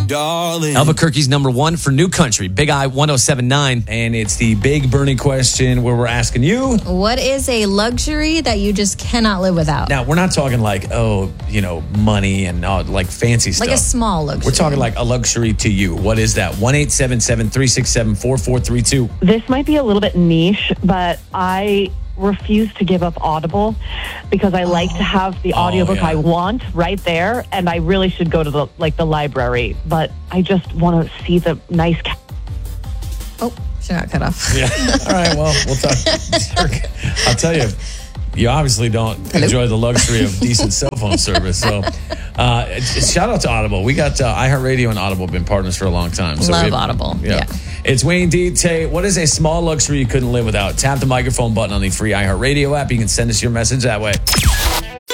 darling. Albuquerque's number one for new country, Big I 1079. And it's the Big Bernie question where we're asking you. What is a luxury that you just cannot live without? Now, we're not talking like, money and like fancy stuff. Like a small luxury. We're talking like a luxury to you. What is that? 1-877-367-4432. This might be a little bit niche, but I refuse to give up Audible because I like to have the audiobook I want right there, and I really should go to the library, but I just want to see the nice Oh, she got cut off. Yeah. All right, well, we'll talk. I'll tell you, you obviously don't enjoy the luxury of decent cell phone service. So shout out to Audible. We got iHeartRadio and Audible have been partners for a long time. So Love Audible. Yeah. It's Wayne D. Tay. What is a small luxury you couldn't live without? Tap the microphone button on the free iHeartRadio app. You can send us your message that way.